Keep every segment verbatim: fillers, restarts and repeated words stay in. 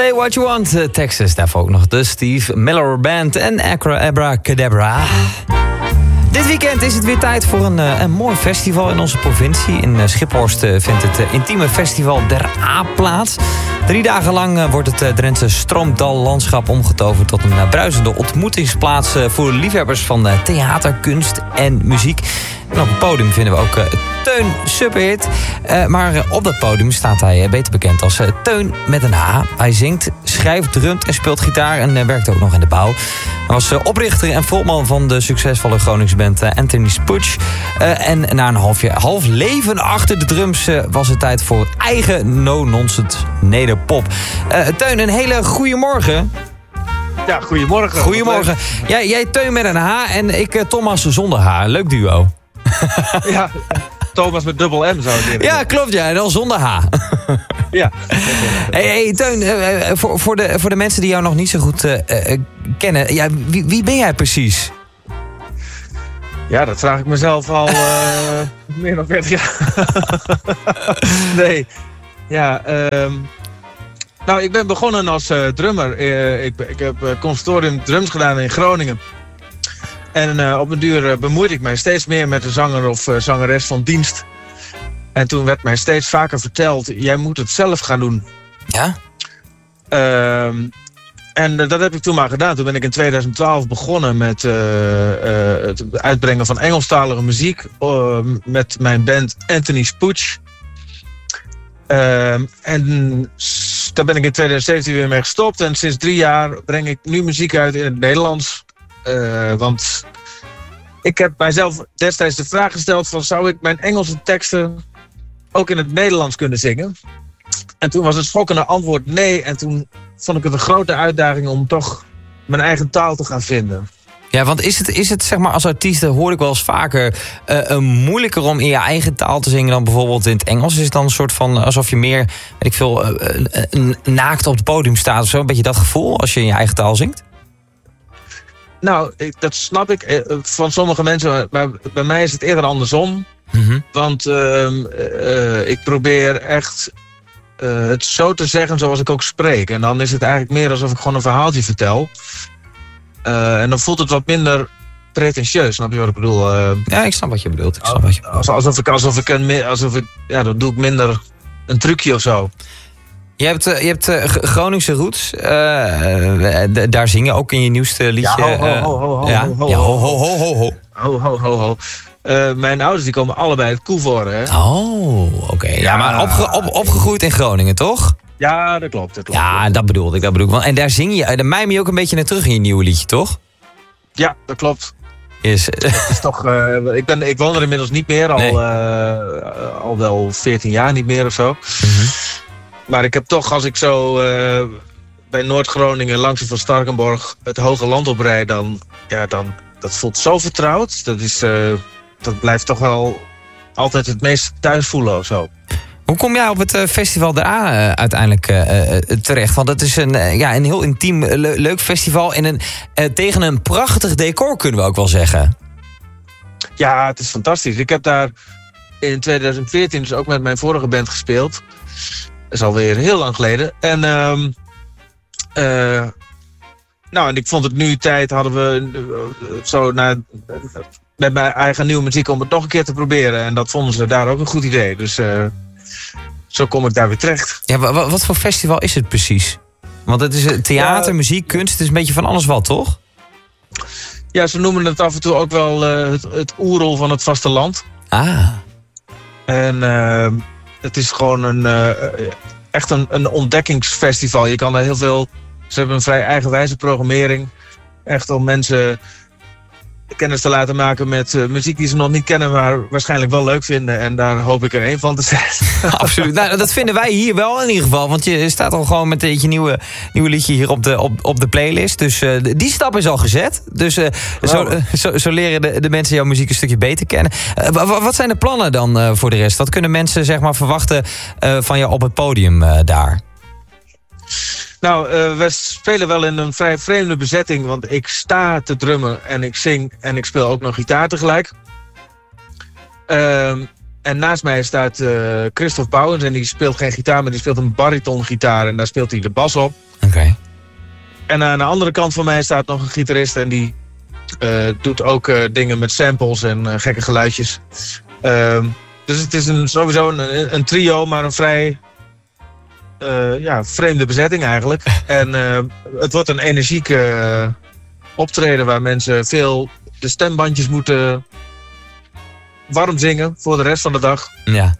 Say What You Want, uh, Texas. Daarvoor ook nog de Steve Miller Band en Abracadabra. Dit weekend is het weer tijd voor een, uh, een mooi festival in onze provincie. In uh, Schiphorst uh, vindt het uh, intieme festival Der A plaats. Drie dagen lang uh, wordt het uh, Drentse Stroomdal-landschap omgetoverd tot een uh, bruisende ontmoetingsplaats uh, voor liefhebbers van uh, theater, kunst en muziek. En op het podium vinden we ook uh, Teun Superhit. Uh, maar uh, op dat podium staat hij uh, beter bekend als uh, Teun met een H. Hij zingt, schrijft, drumt en speelt gitaar en uh, werkt ook nog in de bouw. Hij was uh, oprichter en frontman van de succesvolle Groningse band uh, Anthony Sputsch. Uh, en na een half, jaar, half leven achter de drums uh, was het tijd voor eigen no-nonsense nederpop. Uh, Teun, een hele goede morgen. Ja, goedemorgen. Goedemorgen. Jij, jij Teun met een H en ik uh, Thomas zonder H. Leuk duo. Ja, Thomas met dubbel M zou ik zeggen. Ja, klopt, ja. En dan zonder H. Ja. Hey, hey Teun, uh, voor, voor, de, voor de mensen die jou nog niet zo goed uh, uh, kennen. Ja, wie, wie ben jij precies? Ja, dat vraag ik mezelf al uh, meer dan veertig jaar. Nee. Ja, um, nou, ik ben begonnen als uh, drummer. Uh, ik, ik heb uh, conservatorium drums gedaan in Groningen. En uh, op een duur uh, bemoeide ik mij steeds meer met de zanger of uh, zangeres van dienst. En toen werd mij steeds vaker verteld, jij moet het zelf gaan doen. Ja? Uh, en uh, dat heb ik toen maar gedaan. Toen ben ik in tweeduizend twaalf begonnen met uh, uh, het uitbrengen van Engelstalige muziek. Uh, met mijn band Anthony Sputsch. Uh, en s- daar ben ik in tweeduizend zeventien weer mee gestopt. En sinds drie jaar breng ik nu muziek uit in het Nederlands. Uh, want ik heb mijzelf destijds de vraag gesteld van, zou ik mijn Engelse teksten ook in het Nederlands kunnen zingen? En toen was het schokkende antwoord nee. En toen vond ik het een grote uitdaging om toch mijn eigen taal te gaan vinden. Ja, want is het, is het zeg maar als artiest, hoor ik wel eens vaker, uh, uh, moeilijker om in je eigen taal te zingen dan bijvoorbeeld in het Engels? Is het dan een soort van, alsof je meer, weet ik veel, uh, uh, naakt op het podium staat of zo? Een beetje dat gevoel als je in je eigen taal zingt? Nou, ik, dat snap ik eh, van sommige mensen, maar bij mij is het eerder andersom. Mm-hmm. Want uh, uh, ik probeer echt uh, het zo te zeggen zoals ik ook spreek. En dan is het eigenlijk meer alsof ik gewoon een verhaaltje vertel. Uh, en dan voelt het wat minder pretentieus, snap je wat ik bedoel? Uh, Ja, ik snap wat je bedoelt. Ik snap wat je bedoelt. alsof ik, alsof ik, een, alsof ik, ja, dan doe ik minder een trucje of zo. Je hebt, uh, je hebt uh, Groningse roots. Uh, uh, d- daar zing je ook in je nieuwste liedje. Ja, ho, ho, ho, ho, ho, ja, ho, ho, ja, ho, ho, ho, ho, ho. Ho, ho, ho, ho. Uh, mijn ouders die komen allebei uit Koevoorde, hè? Oh, oké. Okay. Ja, Ja. maar opge- op, opgegroeid in Groningen, toch? Ja, dat klopt. Dat klopt. Ja, dat bedoelde ik, dat bedoel ik. Want- En daar zing je, daar mijm je ook een beetje naar terug in je nieuwe liedje, toch? Ja, dat klopt. Is, Het is toch, uh, ik, ben, ik woon er inmiddels niet meer, al, Nee. uh, al wel veertien jaar niet meer of zo. mm-hmm. Maar ik heb toch, als ik zo uh, bij Noord-Groningen langs de Van Starkenborg het hoge land oprijd, dan, ja, dan, dat voelt zo vertrouwd. Dat, is, uh, dat blijft toch wel altijd het meest thuis voelen of zo. Hoe kom jij op het uh, festival Der A uh, uiteindelijk uh, uh, terecht? Want het is een, uh, ja, een heel intiem, uh, le- leuk festival in een, uh, tegen een prachtig decor, kunnen we ook wel zeggen. Ja, het is fantastisch. Ik heb daar in tweeduizend veertien dus ook met mijn vorige band gespeeld. Dat is alweer heel lang geleden. En, um, uh, nou, en ik vond het nu tijd, hadden we uh, zo naar, uh, met mijn eigen nieuwe muziek om het nog een keer te proberen. En dat vonden ze daar ook een goed idee. Dus uh, zo kom ik daar weer terecht. Ja, wa- wa- wat voor festival is het precies? Want het is uh, theater, Ja, muziek, kunst, het is een beetje van alles wat, toch? Ja, ze noemen het af en toe ook wel uh, het, het oerol van het vasteland. Ah, En uh, het is gewoon een, uh, echt een, een ontdekkingsfestival. Je kan daar heel veel... Ze hebben een vrij eigenwijze programmering. Echt om mensen kennis te laten maken met uh, muziek die ze nog niet kennen, maar waarschijnlijk wel leuk vinden. En daar hoop ik er één van te zijn. absoluut. Nou, dat vinden wij hier wel in ieder geval. Want je staat al gewoon met je nieuwe, nieuwe liedje hier op de, op, op de playlist. Dus uh, die stap is al gezet. Dus uh, zo, uh, zo, zo leren de, de mensen jouw muziek een stukje beter kennen. Uh, w- wat zijn de plannen dan uh, voor de rest? Wat kunnen mensen zeg maar verwachten uh, van jou op het podium uh, daar? Nou, uh, we spelen wel in een vrij vreemde bezetting. Want ik sta te drummen en ik zing en ik speel ook nog gitaar tegelijk. Uh, en naast mij staat uh, Christophe Bouwens en die speelt geen gitaar, maar die speelt een baritongitaar en daar speelt hij de bas op. Oké. Okay. En aan de andere kant van mij staat nog een gitarist en die uh, doet ook uh, dingen met samples en uh, gekke geluidjes. Uh, dus het is een, sowieso een, een trio, maar een vrij uh, ja, vreemde bezetting eigenlijk. En uh, het wordt een energieke uh, optreden waar mensen veel de stembandjes moeten warm zingen voor de rest van de dag. Ja.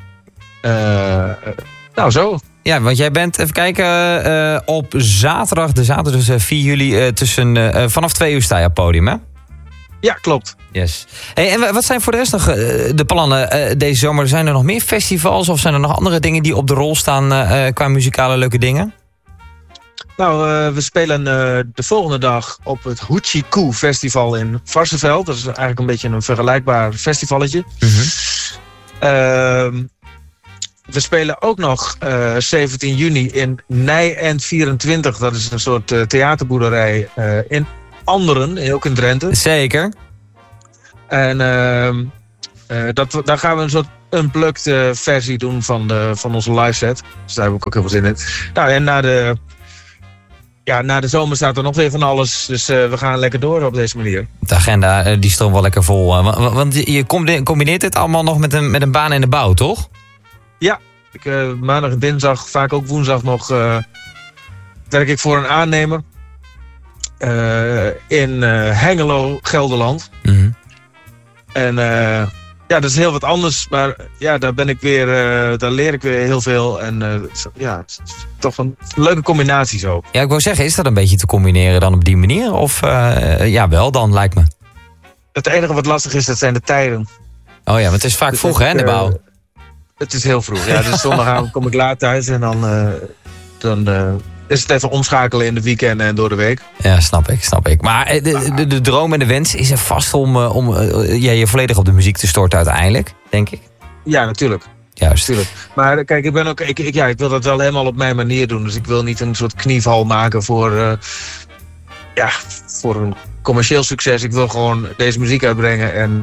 Uh, nou, zo. Ja, want jij bent, even kijken, uh, op zaterdag, de zaterdag dus uh, vier juli, uh, tussen, uh, vanaf twee uur sta je op het podium, hè? Ja, klopt. Yes. Hey, en wat zijn voor de rest nog uh, de plannen uh, deze zomer? Zijn er nog meer festivals of zijn er nog andere dingen die op de rol staan uh, qua muzikale leuke dingen? Nou, uh, we spelen uh, de volgende dag op het Hoochie-Coo Festival in Varsseveld. Dat is eigenlijk een beetje een vergelijkbaar festivalletje. Mm-hmm. Uh, we spelen ook nog uh, zeventien juni in Nijend vierentwintig. Dat is een soort uh, theaterboerderij uh, in Anderen, ook in Drenthe. Zeker. En uh, uh, dat, daar gaan we een soort unplugged uh, versie doen van, de, van onze live set. Dus daar heb ik ook heel veel zin in. Nou, en na de... Ja, na de zomer staat er nog weer van alles. Dus uh, we gaan lekker door op deze manier. De agenda uh, die stroomt wel lekker vol. Uh, want, want je combineert dit allemaal nog met een, met een baan in de bouw, toch? Ja, ik, uh, maandag en dinsdag, vaak ook woensdag nog... Uh, werk ik voor een aannemer. Uh, in uh, Hengelo, Gelderland. Mm-hmm. En uh, ja, dat is heel wat anders. Maar ja, daar ben ik weer... Uh, daar leer ik weer heel veel. En uh, ja, het is toch een leuke combinatie zo. Ja, ik wou zeggen, is dat een beetje te combineren dan op die manier? Of uh, ja, wel dan, lijkt me. Het enige wat lastig is, dat zijn de tijden. Oh ja, want het is vaak dus vroeg, hè, in de bouw? Uh, het is heel vroeg. Ja, dus zondagavond kom ik laat thuis en dan... Uh, dan uh, is het even omschakelen in de weekenden en door de week. Ja, snap ik, snap ik. Maar de, de, de droom en de wens is er vast om, om uh, ja, je volledig op de muziek te storten uiteindelijk, denk ik. Ja, natuurlijk. Juist. Natuurlijk. Maar kijk, ik ben ook, ik, ik, ja, ik wil dat wel helemaal op mijn manier doen. Dus ik wil niet een soort knieval maken voor, uh, ja, voor een commercieel succes. Ik wil gewoon deze muziek uitbrengen en,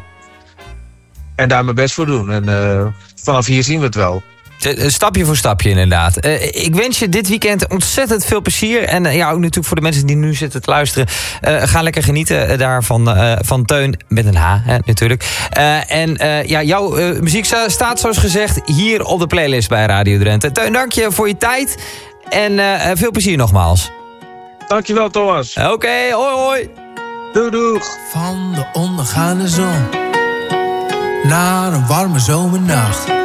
en daar mijn best voor doen. En uh, vanaf hier zien we het wel. Stapje voor stapje inderdaad. Uh, ik wens je dit weekend ontzettend veel plezier. En uh, ja, ook natuurlijk voor de mensen die nu zitten te luisteren. Uh, ga lekker genieten uh, daarvan uh, van Teun met een H, hè, natuurlijk. Uh, en uh, ja, jouw uh, muziek staat zoals gezegd hier op de playlist bij Radio Drenthe. Teun, dank je voor je tijd. En uh, veel plezier nogmaals. Dankjewel, Thomas. Oké, okay, hoi hoi. Doei doeg. Van de ondergaande zon naar een warme zomernacht.